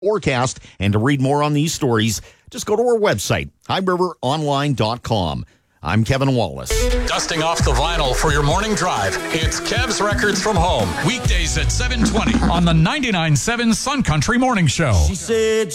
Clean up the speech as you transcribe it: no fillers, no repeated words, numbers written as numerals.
forecast. And to read more on these stories, just go to our website, HighRiverOnline.com. I'm Kevin Wallace. Dusting off the vinyl for your morning drive. It's Kev's Records from Home. Weekdays at 7:20 on the 99.7 Sun Country Morning Show. She said